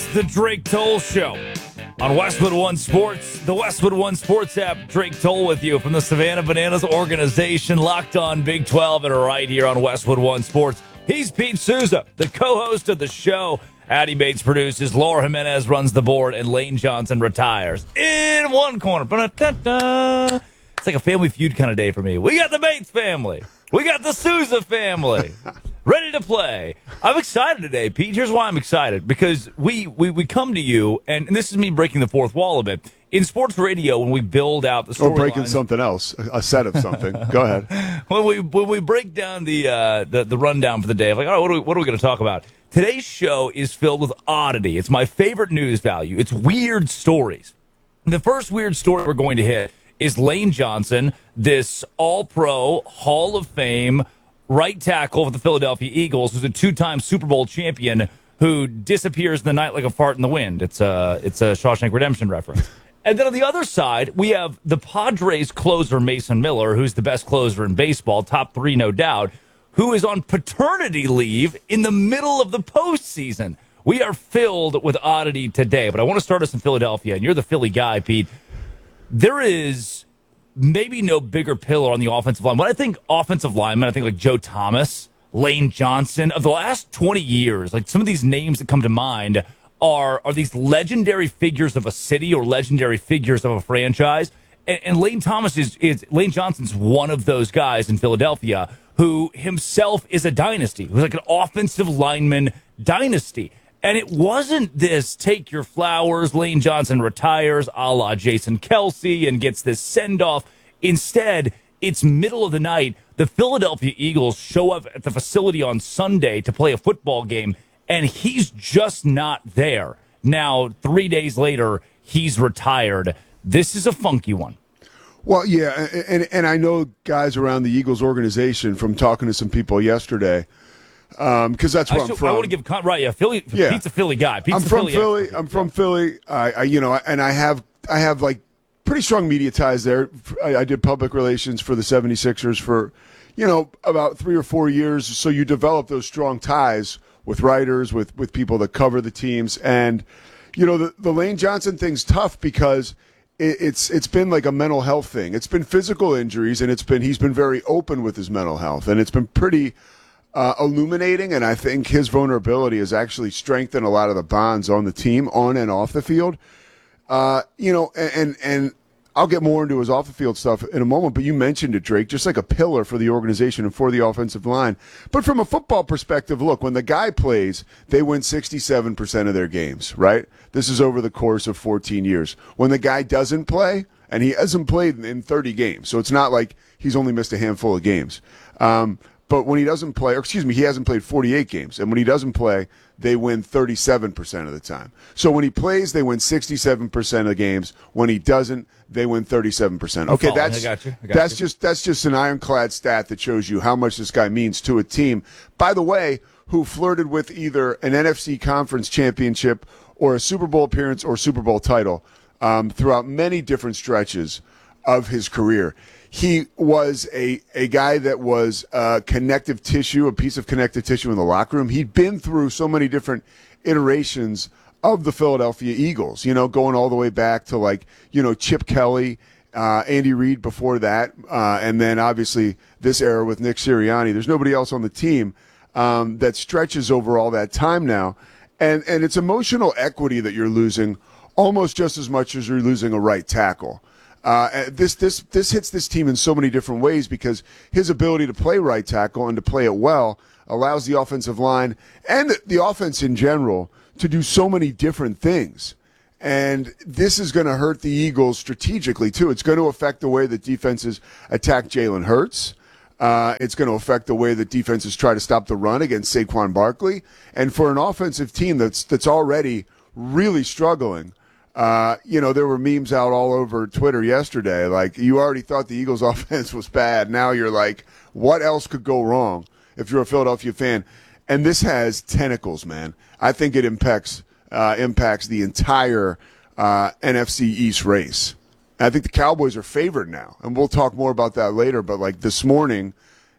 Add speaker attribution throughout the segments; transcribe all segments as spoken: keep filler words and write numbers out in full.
Speaker 1: the Drake Toll Show on Westwood One Sports, the Westwood One Sports app. Drake Toll with you from the Savannah Bananas organization, Locked On Big twelve, and right here on Westwood One Sports. He's Pete Souza, the co-host of the show. Addie Bates produces, Laura Jimenez runs the board, and Lane Johnson retires in one corner. Ba-da-da-da. It's like a Family Feud kind of day for me. We got the Bates family. We got the Souza family. Ready to play. I'm excited today, Pete. Here's why I'm excited. Because we, we, we come to you, and, and this is me breaking the fourth wall a bit. In sports radio, when we build out the story
Speaker 2: Or breaking
Speaker 1: lines,
Speaker 2: something else, a set of something. Go ahead.
Speaker 1: When we when we break down the uh, the, the rundown for the day, I'm like, all right, what are we, what are we going to talk about? Today's show is filled with oddity. It's my favorite news value. It's weird stories. The first weird story we're going to hit is Lane Johnson, this all-pro, Hall of Fame right tackle for the Philadelphia Eagles, who's a two-time Super Bowl champion, who disappears in the night like a fart in the wind. It's a, it's a Shawshank Redemption reference. And then on the other side, we have the Padres closer, Mason Miller, who's the best closer in baseball, top three, no doubt, who is on paternity leave in the middle of the postseason. We are filled with oddity today, but I want to start us in Philadelphia, and you're the Philly guy, Pete. There is maybe no bigger pillar on the offensive line. When I think offensive linemen, I think like Joe Thomas, Lane Johnson. Of the last twenty years, like some of these names that come to mind are are these legendary figures of a city or legendary figures of a franchise. And, and Lane Thomas is, is Lane Johnson's one of those guys in Philadelphia who himself is a dynasty. Who's like an offensive lineman dynasty. And it wasn't this take your flowers, Lane Johnson retires a la Jason Kelsey and gets this send-off. Instead, it's middle of the night. The Philadelphia Eagles show up at the facility on Sunday to play a football game, and he's just not there. Now, three days later, he's retired. This is a funky one.
Speaker 2: Well, yeah, and and I know guys around the Eagles organization from talking to some people yesterday, because um, that's where I I'm should, from.
Speaker 1: I want to give con- right, yeah, Philly.
Speaker 2: Yeah.
Speaker 1: Pete's a Philly guy. Pete's
Speaker 2: I'm from
Speaker 1: Philly.
Speaker 2: Philly.
Speaker 1: Expert.
Speaker 2: I'm from Philly. I, I, you know, and I have I have like pretty strong media ties there. I, I did public relations for the seventy-sixers for, you know, about three or four years. So you develop those strong ties with writers, with with people that cover the teams, and you know, the the Lane Johnson thing's tough because it, it's it's been like a mental health thing. It's been physical injuries, and it's been he's been very open with his mental health, and it's been pretty uh, illuminating. And I think his vulnerability has actually strengthened a lot of the bonds on the team, on and off the field. Uh, you know, and and I'll get more into his off-the-field stuff in a moment, but you mentioned it, Drake, just like a pillar for the organization and for the offensive line. But from a football perspective, look, when the guy plays, they win sixty-seven percent of their games, right? This is over the course of fourteen years. When the guy doesn't play, and he hasn't played in thirty games, so it's not like he's only missed a handful of games. Um, but when he doesn't play, or excuse me, he hasn't played forty-eight games, and when he doesn't play, they win thirty-seven percent of the time. So when he plays, they win sixty-seven percent of the games. When he doesn't, they win thirty-seven percent. Okay, that's
Speaker 1: I got you. I got
Speaker 2: that's
Speaker 1: you.
Speaker 2: just that's just an ironclad stat that shows you how much this guy means to a team. By the way, who flirted with either an N F C Conference championship or a Super Bowl appearance or Super Bowl title um, throughout many different stretches of his career. He was a, a guy that was uh, connective tissue, a piece of connective tissue in the locker room. He'd been through so many different iterations of the Philadelphia Eagles, you know, going all the way back to like, you know, Chip Kelly, uh, Andy Reid before that, uh, and then obviously this era with Nick Sirianni. There's nobody else on the team um, that stretches over all that time now. And, and it's emotional equity that you're losing almost just as much as you're losing a right tackle. Uh, this this this hits this team in so many different ways because his ability to play right tackle and to play it well allows the offensive line and the, the offense in general to do so many different things. And this is going to hurt the Eagles strategically, too. It's going to affect the way that defenses attack Jalen Hurts. Uh, it's going to affect the way that defenses try to stop the run against Saquon Barkley. And for an offensive team that's that's already really struggling, Uh, you know, there were memes out all over Twitter yesterday. Like, you already thought the Eagles' offense was bad. Now you're like, what else could go wrong if you're a Philadelphia fan? And this has tentacles, man. I think it impacts uh, impacts the entire uh, N F C East race. And I think the Cowboys are favored now, and we'll talk more about that later. But like this morning,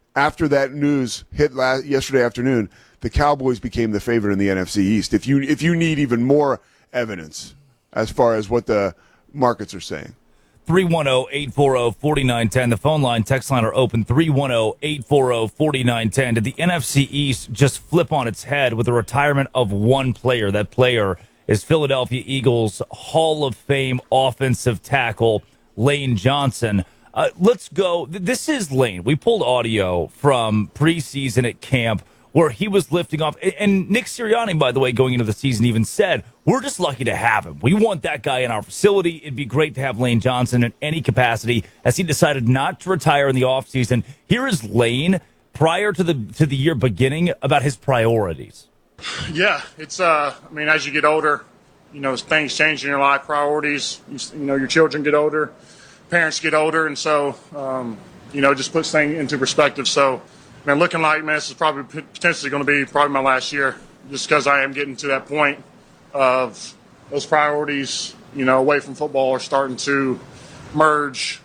Speaker 2: after that news hit last, yesterday afternoon, the Cowboys became the favorite in the N F C East. If you if you need even more evidence as far as what the markets are saying.
Speaker 1: three one zero, eight four zero, four nine one zero. The phone line, text line are open. three one zero, eight four zero, four nine one zero. Did the N F C East just flip on its head with the retirement of one player? That player is Philadelphia Eagles Hall of Fame offensive tackle Lane Johnson. Uh, let's go. This is Lane. We pulled audio from preseason at camp where he was lifting off. And Nick Sirianni, by the way, going into the season even said, we're just lucky to have him. We want that guy in our facility. It'd be great to have Lane Johnson in any capacity as he decided not to retire in the offseason. Here is Lane prior to the to the year beginning about his priorities.
Speaker 3: Yeah, it's, uh, I mean, as you get older, you know, things change in your life, priorities, you, you know, your children get older, parents get older, and so, um, you know, just puts things into perspective. So, man, looking like, man, this is probably potentially going to be probably my last year just because I am getting to that point of those priorities, you know, away from football are starting to merge.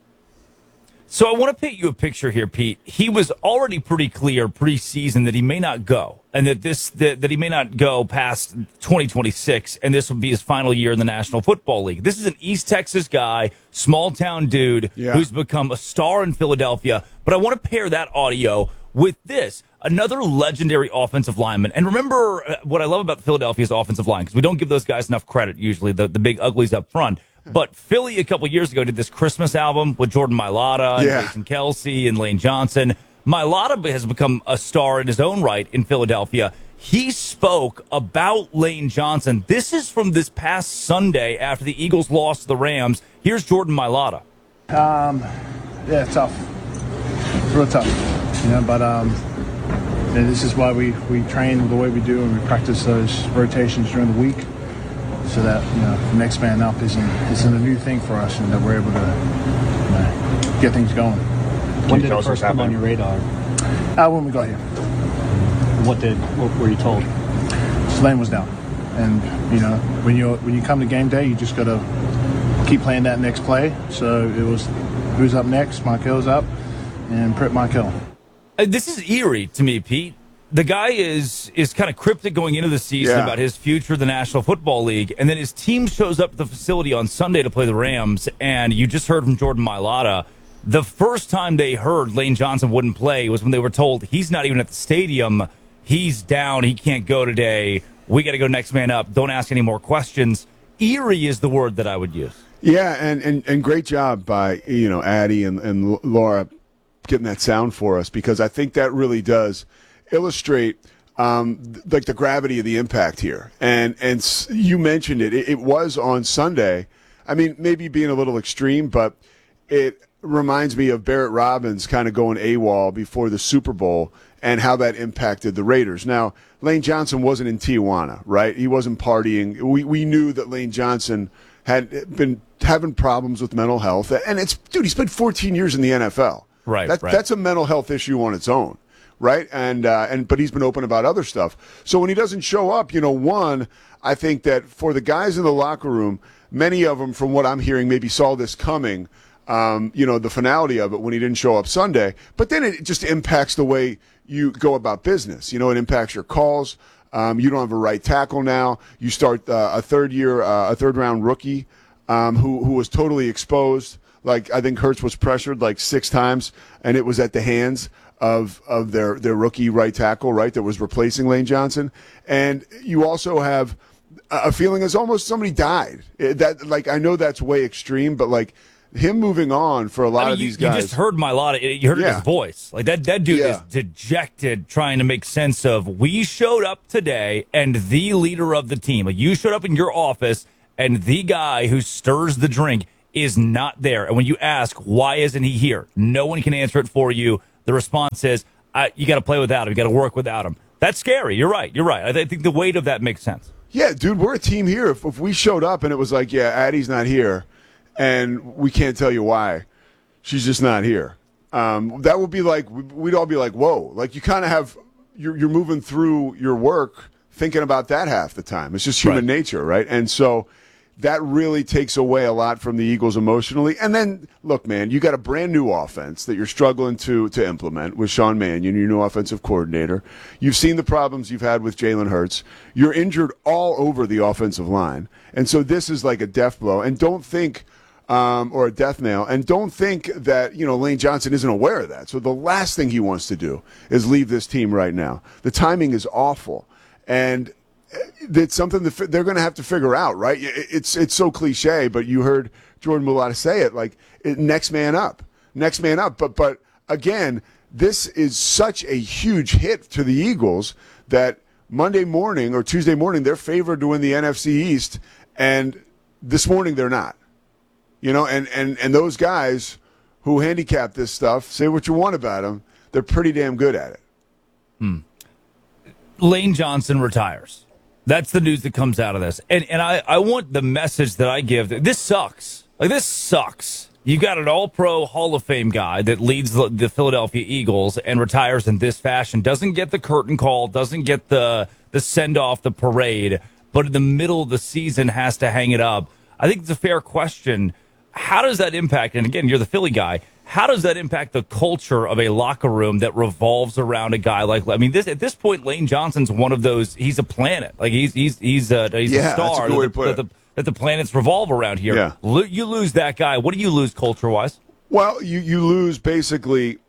Speaker 1: So I want to paint you a picture here, Pete. He was already pretty clear preseason that he may not go, and that this that, that he may not go past twenty twenty-six, and this will be his final year in the National Football League. This is an East Texas guy, small town dude
Speaker 2: yeah.
Speaker 1: who's become a star in Philadelphia. But I want to pair that audio with this. Another legendary offensive lineman. And remember what I love about Philadelphia's offensive line, because we don't give those guys enough credit usually, the, the big uglies up front. But Philly a couple years ago did this Christmas album with Jordan Mailata and
Speaker 2: yeah.
Speaker 1: Jason Kelsey and Lane Johnson. Mailata has become a star in his own right in Philadelphia. He spoke about Lane Johnson. This is from this past Sunday after the Eagles lost to the Rams. Here's Jordan Mailata.
Speaker 4: Um, yeah, tough. Real tough. You know, but um, yeah, this is why we, we train the way we do and we practice those rotations during the week, so that, you know, the next man up isn't isn't a new thing for us, and that we're able to, you know, get things going.
Speaker 5: When did it first come on your radar?
Speaker 4: Uh, when we got here.
Speaker 5: What did what were you told?
Speaker 4: Lane was down, and you know, when you when you come to game day, you just got to keep playing that next play. So it was, who's up next? Michael's up, and Prit Michael.
Speaker 1: Uh, this is eerie to me, Pete. The guy is is kind of cryptic going into the season
Speaker 2: yeah.
Speaker 1: about his future in the National Football League, and then his team shows up at the facility on Sunday to play the Rams, and you just heard from Jordan Mailata. The first time they heard Lane Johnson wouldn't play was when they were told he's not even at the stadium. He's down. He can't go today. We got to go next man up. Don't ask any more questions. Eerie is the word that I would use.
Speaker 2: Yeah, and, and, and great job by, you know, Addie and, and Laura getting that sound for us, because I think that really does illustrate um, th- like the gravity of the impact here. And and s- you mentioned it. it. It was on Sunday. I mean, maybe being a little extreme, but it reminds me of Barrett Robbins kind of going AWOL before the Super Bowl and how that impacted the Raiders. Now, Lane Johnson wasn't in Tijuana, right? He wasn't partying. We we knew that Lane Johnson had been having problems with mental health. And it's, dude, he spent fourteen years in the N F L.
Speaker 1: Right,
Speaker 2: that,
Speaker 1: right.
Speaker 2: That's a mental health issue on its own, right? And uh, and but he's been open about other stuff. So when he doesn't show up, you know, one, I think that for the guys in the locker room, many of them, from what I'm hearing, maybe saw this coming. Um, you know, the finality of it when he didn't show up Sunday. But then it just impacts the way you go about business. You know, it impacts your calls. Um, you don't have a right tackle now. You start uh, a third year, uh, a third round rookie um, who who was totally exposed. Like, I think Hurts was pressured like six times, and it was at the hands of of their their rookie right tackle, right, that was replacing Lane Johnson. And you also have a feeling as almost somebody died. It, that like I know that's way extreme, but like him moving on for a lot
Speaker 1: I mean,
Speaker 2: of
Speaker 1: you,
Speaker 2: these guys.
Speaker 1: You just heard Mailata. You heard
Speaker 2: Yeah.
Speaker 1: his voice. Like that, that dude
Speaker 2: Yeah.
Speaker 1: is dejected, trying to make sense of. We showed up today, and the leader of the team. Like, you showed up in your office, and the guy who stirs the drink is not there. And when you ask why isn't he here, no one can answer it for you. The response is, I, "You got to play without him. You got to work without him." That's scary. You're right. You're right. I, th- I think the weight of that makes sense.
Speaker 2: Yeah, dude, we're a team here. If, if we showed up and it was like, yeah, Addie's not here, and we can't tell you why, she's just not here. Um, that would be like, we'd all be like, whoa. Like, you kind of have, you're, you're moving through your work thinking about that half the time. It's just human
Speaker 1: Right.
Speaker 2: nature, right? And so that really takes away a lot from the Eagles emotionally. And then, look, man, you got a brand new offense that you're struggling to to implement with Sean Mannion, your new offensive coordinator. You've seen the problems you've had with Jalen Hurts. You're injured all over the offensive line. And so this is like a death blow. And don't think, um, or a death nail, and don't think that, you know, Lane Johnson isn't aware of that. So the last thing he wants to do is leave this team right now. The timing is awful. And it's something that they're going to have to figure out, right? It's it's so cliche, but you heard Jordan Mailata say it, like it, next man up, next man up. But but again, this is such a huge hit to the Eagles that Monday morning or Tuesday morning they're favored to win the N F C East, and this morning they're not. You know, and and and those guys who handicap this stuff, say what you want about them, they're pretty damn good at it.
Speaker 1: Hmm. Lane Johnson retires. That's the news that comes out of this. And and I, I want the message that I give. This sucks. Like, this sucks. You got an all-pro Hall of Fame guy that leads the, the Philadelphia Eagles and retires in this fashion, doesn't get the curtain call, doesn't get the, the send-off, the parade, but in the middle of the season has to hang it up. I think it's a fair question. How does that impact, and again, you're the Philly guy, how does that impact the culture of a locker room that revolves around a guy like? I mean, this at this point, Lane Johnson's one of those. He's a planet. Like he's he's he's a, he's
Speaker 2: yeah,
Speaker 1: a star
Speaker 2: that's a good way to put
Speaker 1: that,
Speaker 2: it.
Speaker 1: the, that the planets revolve around here.
Speaker 2: Yeah.
Speaker 1: Lo- you lose that guy. What do you lose culture wise?
Speaker 2: Well, you you lose basically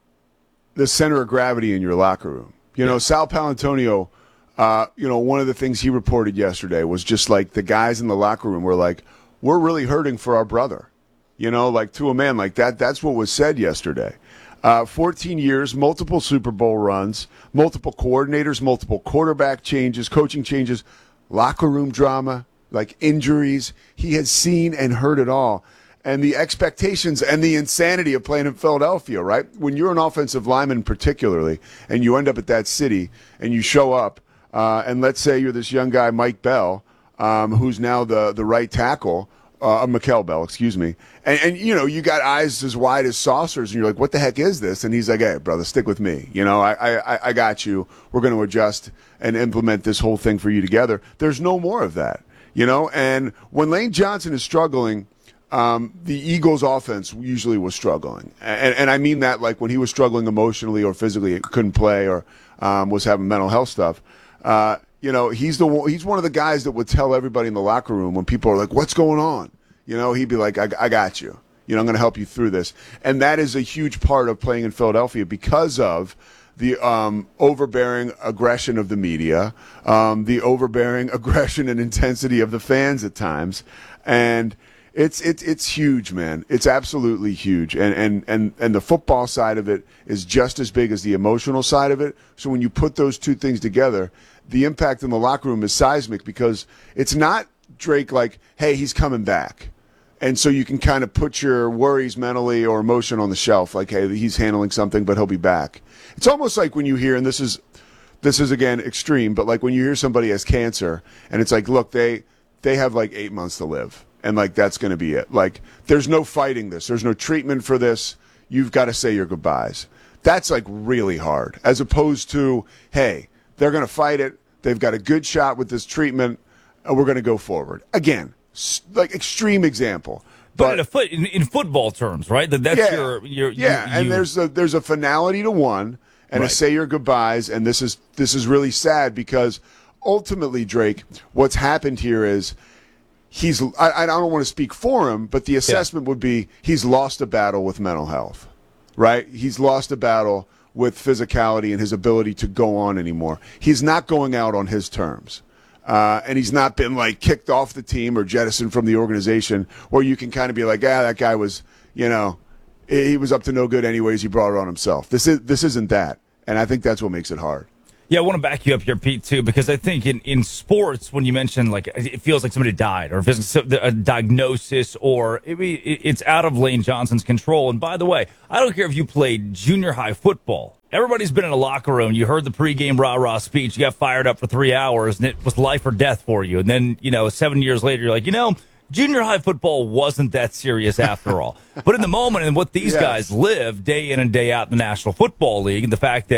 Speaker 2: the center of gravity in your locker room. You know, Sal Palantonio. Uh, you know, one of the things he reported yesterday was just like the guys in the locker room were like, "We're really hurting for our brother." You know, like to a man like that, that's what was said yesterday. Uh, fourteen years, multiple Super Bowl runs, multiple coordinators, multiple quarterback changes, coaching changes, locker room drama, like injuries. He has seen and heard it all. And the expectations and the insanity of playing in Philadelphia, right? When you're an offensive lineman particularly, and you end up at that city, and you show up, uh, and let's say you're this young guy, Mike Bell, um, who's now the, the right tackle, Uh, Mikel Bell, excuse me. And, and, you know, you got eyes as wide as saucers, and you're like, what the heck is this? And he's like, hey, brother, stick with me. You know, I, I, I got you. We're going to adjust and implement this whole thing for you together. There's no more of that, you know. And when Lane Johnson is struggling, um, the Eagles' offense usually was struggling. And, and I mean that like when he was struggling emotionally or physically, couldn't play or um, was having mental health stuff. Uh You know, he's the he's one of the guys that would tell everybody in the locker room when people are like, "What's going on?" You know, he'd be like, "I, I got you. You know, I'm going to help you through this." And that is a huge part of playing in Philadelphia because of the um, overbearing aggression of the media, um, the overbearing aggression and intensity of the fans at times, and it's it's it's huge, man. It's absolutely huge, and and and and the football side of it is just as big as the emotional side of it. So when you put those two things together, the impact in the locker room is seismic because it's not, Drake, like, hey, he's coming back. And so you can kind of put your worries mentally or emotion on the shelf, like, hey, he's handling something, but he'll be back. It's almost like when you hear, and this is, this is again, extreme, but like when you hear somebody has cancer and it's like, look, they, they have like eight months to live. And like, that's going to be it. Like, there's no fighting this. There's no treatment for this. You've got to say your goodbyes. That's like really hard, as opposed to, hey, they're going to fight it. They've got a good shot with this treatment, and we're going to go forward. Again, like extreme example.
Speaker 1: But,
Speaker 2: But
Speaker 1: in, a foot, in, in football terms, right? That that's
Speaker 2: yeah,
Speaker 1: your, your
Speaker 2: yeah.
Speaker 1: you,
Speaker 2: and
Speaker 1: you,
Speaker 2: there's a there's a finality to one, and
Speaker 1: Right.
Speaker 2: a say your goodbyes. And this is this is really sad because ultimately, Drake, what's happened here is he's. I, I don't want to speak for him, but the assessment would be he's lost a battle with mental health, right? He's lost a battle with physicality and his ability to go on anymore. He's not going out on his terms. Uh, and he's not been like kicked off the team or jettisoned from the organization where you can kind of be like, ah, that guy was, you know, he was up to no good anyways. He brought it on himself. This is, this isn't that. And I think that's what makes it hard.
Speaker 1: Yeah, I want to back you up here, Pete, too, because I think in, in sports, when you mention, like, it feels like somebody died or if it's a diagnosis or it, it's out of Lane Johnson's control. And by the way, I don't care if you played junior high football. Everybody's been in a locker room. You heard the pregame rah-rah speech. You got fired up for three hours, and it was life or death for you. And then, you know, seven years later, you're like, you know, junior high football wasn't that serious after all. But in the moment and what these
Speaker 2: Yes.
Speaker 1: guys live day in and day out in the National Football League and the fact that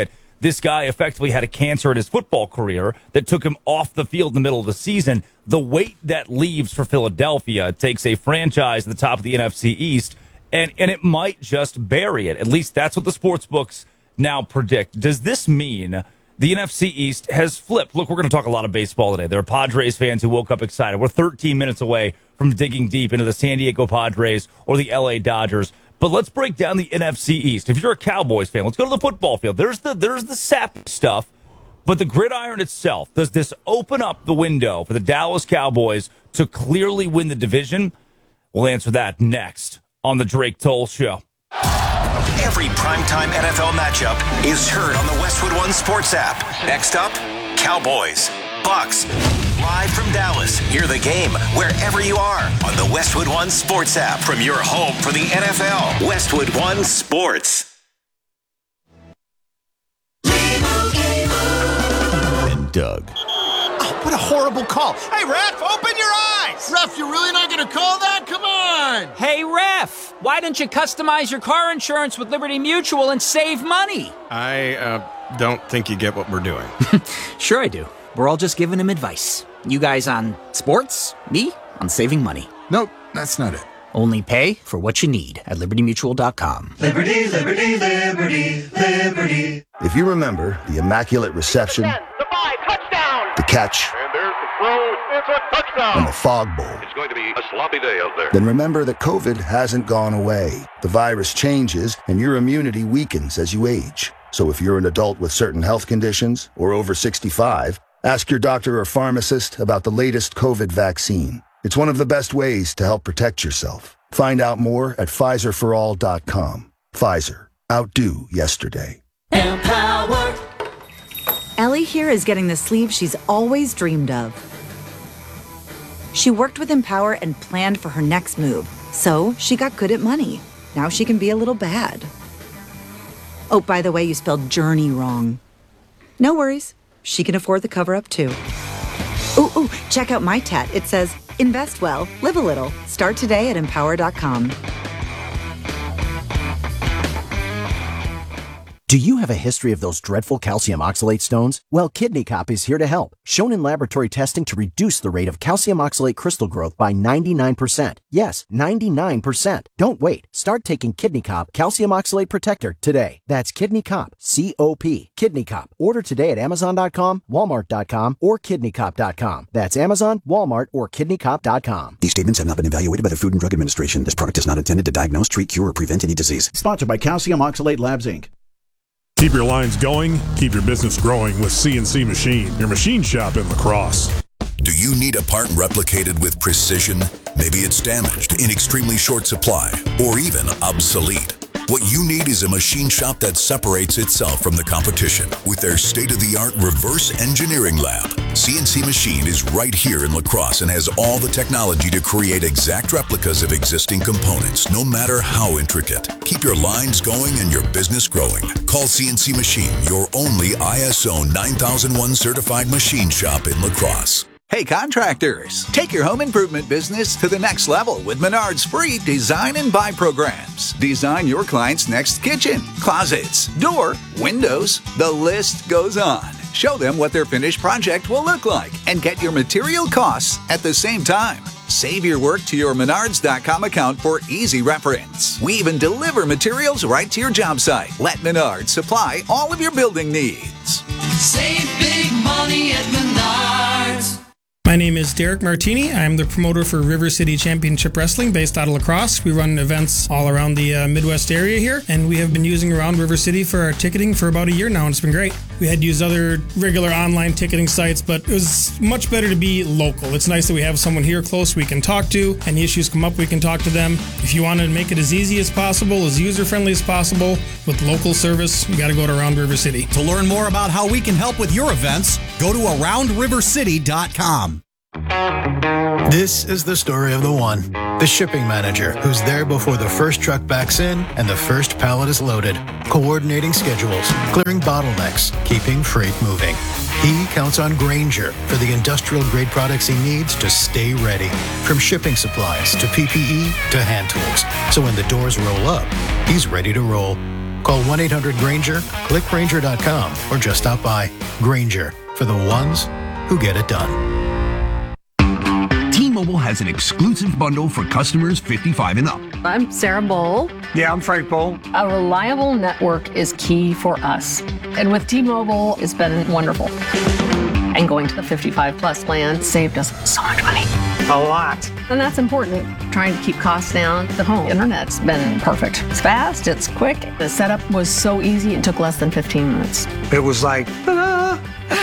Speaker 1: this guy effectively had a cancer in his football career that took him off the field in the middle of the season. The weight that leaves for Philadelphia takes a franchise at the top of the N F C East, and, and it might just bury it. At least that's what the sports books now predict. Does this mean the N F C East has flipped? Look, we're going to talk a lot of baseball today. There are Padres fans who woke up excited. We're thirteen minutes away from digging deep into the San Diego Padres or the L A Dodgers. But let's break down the N F C East. If you're a Cowboys fan, let's go to the football field. There's the there's the sap stuff, but the gridiron itself, does this open up the window for the Dallas Cowboys to clearly win the division? We'll answer that next on the Drake Toll Show.
Speaker 6: Every primetime N F L matchup is heard on the Westwood One Sports app. Next up, Cowboys, Bucks. Live from Dallas, hear the game wherever you are on the Westwood One Sports app from your home for the N F L. Westwood One Sports.
Speaker 7: And Doug.
Speaker 8: Oh, what a horrible call. Hey, ref, open your eyes.
Speaker 9: Ref, you're really not going to call that? Come on.
Speaker 10: Hey, ref, why don't you customize your car insurance with Liberty Mutual and save money?
Speaker 11: I uh, don't think you get what we're doing.
Speaker 10: Sure I do. We're all just giving him advice. You guys on sports, me on saving money.
Speaker 9: Nope, that's not it.
Speaker 10: Only pay for what you need at liberty mutual dot com.
Speaker 12: Liberty, liberty, liberty, liberty.
Speaker 13: If you remember the immaculate reception,
Speaker 14: ten, the five, touchdown,
Speaker 13: the catch,
Speaker 14: and there's the throw, it's a touchdown,
Speaker 13: and the fog bowl,
Speaker 14: it's going to be a sloppy day out there.
Speaker 13: Then remember that COVID hasn't gone away. The virus changes, and your immunity weakens as you age. So if you're an adult with certain health conditions or over sixty-five, ask your doctor or pharmacist about the latest COVID vaccine. It's one of the best ways to help protect yourself. Find out more at Pfizer for all dot com. Pfizer. Outdo yesterday.
Speaker 15: Empower. Ellie here is getting the sleeve she's always dreamed of. She worked with Empower and planned for her next move. So she got good at money. Now she can be a little bad. Oh, by the way, you spelled journey wrong. No worries. She can afford the cover-up, too. Ooh, ooh, check out my tat. It says, invest well, live a little. Start today at empower dot com.
Speaker 16: Do you have a history of those dreadful calcium oxalate stones? Well, Kidney Cop is here to help. Shown in laboratory testing to reduce the rate of calcium oxalate crystal growth by ninety-nine percent. Yes, ninety-nine percent. Don't wait. Start taking Kidney Cop Calcium Oxalate Protector today. That's Kidney Cop, C O P. Kidney Cop. Order today at amazon dot com, walmart dot com, or kidney cop dot com. That's Amazon, Walmart, or kidney cop dot com.
Speaker 17: These statements have not been evaluated by the Food and Drug Administration. This product is not intended to diagnose, treat, cure, or prevent any disease.
Speaker 18: Sponsored by Calcium Oxalate Labs, Incorporated.
Speaker 19: Keep your lines going, keep your business growing with C N C Machine, your machine shop in La Crosse.
Speaker 20: Do you need a part replicated with precision? Maybe it's damaged, in extremely short supply, or even obsolete. What you need is a machine shop that separates itself from the competition with their state-of-the-art reverse engineering lab. C N C Machine is right here in La Crosse and has all the technology to create exact replicas of existing components, no matter how intricate. Keep your lines going and your business growing. Call C N C Machine, your only I S O nine thousand one certified machine shop in La Crosse.
Speaker 21: Hey contractors, take your home improvement business to the next level with Menard's free design and buy programs. Design your client's next kitchen, closets, door, windows, the list goes on. Show them what their finished project will look like and get your material costs at the same time. Save your work to your menards dot com account for easy reference. We even deliver materials right to your job site. Let Menards supply all of your building needs.
Speaker 12: Save big money at Menards.
Speaker 22: My name is Derek Martini. I'm the promoter for River City Championship Wrestling based out of La Crosse. We run events all around the uh, Midwest area here, and we have been using Around River City for our ticketing for about a year now, and it's been great. We had to use other regular online ticketing sites, but it was much better to be local. It's nice that we have someone here close we can talk to. Any issues come up, we can talk to them. If you want to make it as easy as possible, as user-friendly as possible, with local service, you got to go to Around River City.
Speaker 23: To learn more about how we can help with your events, go to around river city dot com.
Speaker 24: This is the story of the one, the shipping manager, who's there before the first truck backs in and the first pallet is loaded, coordinating schedules, clearing bottlenecks, keeping freight moving. He counts on Grainger for the industrial-grade products he needs to stay ready, from shipping supplies to P P E to hand tools. So when the doors roll up, he's ready to roll. Call one eight hundred Granger, click Granger dot com, or just stop by. Granger, for the ones who get it done.
Speaker 3: T-Mobile has an exclusive bundle for customers fifty-five and up.
Speaker 4: I'm Sarah Bowl.
Speaker 5: Yeah, I'm Frank Bowl.
Speaker 4: A reliable network is key for us. And with T-Mobile, it's been wonderful. And going to the fifty-five plus plan saved us so much money.
Speaker 5: A lot.
Speaker 4: And that's important. Trying to keep costs down. The home internet's been perfect. It's fast, it's quick. The setup was so easy, it took less than fifteen minutes.
Speaker 5: It was like, ta-da!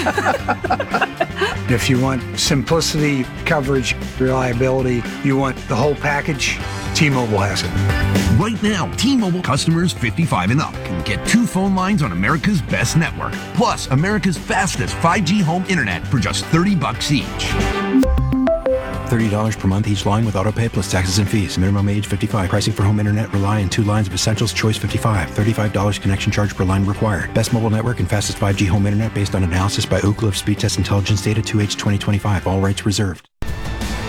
Speaker 5: If you want simplicity, coverage, reliability, you want the whole package, T-Mobile has it.
Speaker 3: Right now, T-Mobile customers fifty-five and up can get two phone lines on America's best network, plus America's fastest five G home internet for just thirty bucks each.
Speaker 17: thirty dollars per month each line with autopay plus taxes and fees. Minimum age fifty-five. Pricing for home internet rely on two lines of Essentials Choice fifty-five. thirty-five dollars connection charge per line required. Best mobile network and fastest five G home internet based on analysis by Ookla of Speed Test Intelligence Data two H twenty twenty-five. All rights reserved.